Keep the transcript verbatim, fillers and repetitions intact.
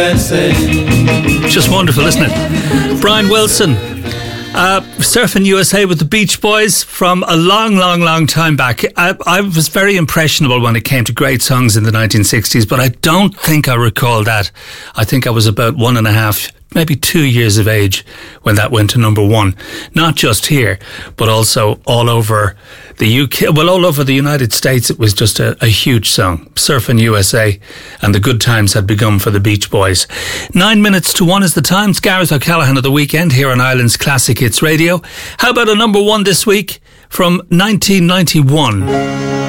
Just wonderful, isn't it? Brian Wilson, uh, Surfing U S A with the Beach Boys from a long, long, long time back. I, I was very impressionable when it came to great songs in the nineteen sixties, but I don't think I recall that. I think I was about one and a half, maybe two years of age when that went to number one. Not just here, but also all over the U K, well, all over the United States. It was just a, a huge song. Surfing U S A, and the good times had begun for the Beach Boys. Nine minutes to one is the time. It's Gareth O'Callaghan of the Weekend here on Ireland's Classic Hits Radio. How about a number one this week from nineteen ninety-one?